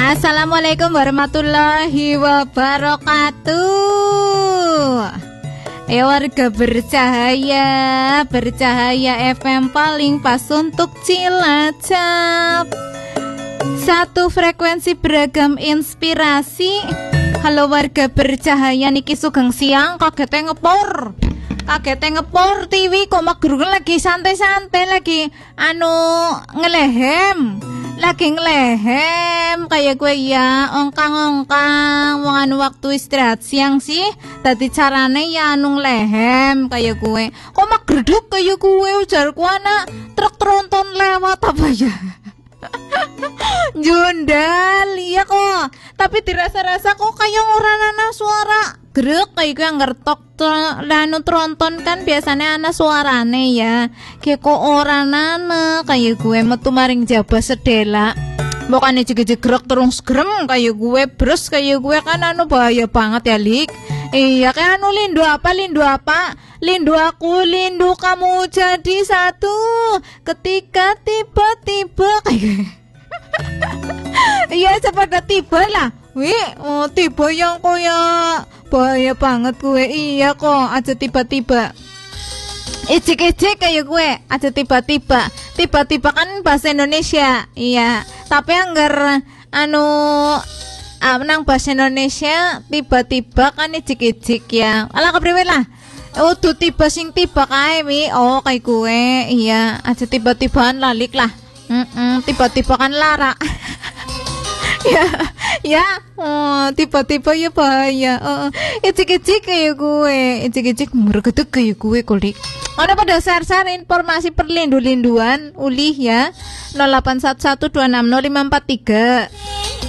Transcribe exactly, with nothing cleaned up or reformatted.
Assalamualaikum warahmatullahi wabarakatuh. Ya warga bercahaya, bercahaya F M paling pas untuk Cilacap. Satu frekuensi beragam inspirasi. Halo warga bercahaya, niki sugeng siang kaget ngepor. Kaget ngepor T V kok magrung lagi santai-santai lagi anu ngelehem. Lagi ngelehem kayak gue ya, ongkang-ongkang wong anu waktu istirahat siang sih. Tadi carane ya anu ngelehem kayak gue. Kok magreduk kayak gue ujarku anak truk tronton lewat apa ya? Jundal iya kok. Tapi dirasa-rasa kok kayak orang anak suara grek kayak gue ngertok lanu tronton kan biasanya anak suarane ya. Kayak kok orang anak kayak gue metu maring jaba sedela. Bukannya jege-jegrek terus gerem kayak gue bros kayak gue kan anu bahaya banget ya Lik. Iya kayak anu lindu apa lindu apa lindu aku lindu kamu jadi satu ketika tiba-tiba kayak iya cepet tiba lah. Wih, oh, tiba yang koya bahaya banget gue. Iya kok, aja tiba-tiba. Icik-icik kayak gue, aja tiba-tiba. Tiba-tiba kan bahasa Indonesia. Iya, tapi anggar anu ah, nang bahasa Indonesia tiba-tiba kan icik-icik ya. Alah kepriwe lah. Oh, tuh tiba sing tiba kae wi. Oh, kayak gue. Iya, aja tiba-tibaan lalik lah. Mm-mm, tiba-tiba kan lara. ya ya oh, tiba-tiba ya bahaya. uh, icik-icik kayak gue, icik-icik mergetek kayak gue kulik. Ada pada share-share informasi perlindu-linduan ulih ya. nol delapan satu satu dua enam nol lima empat tiga.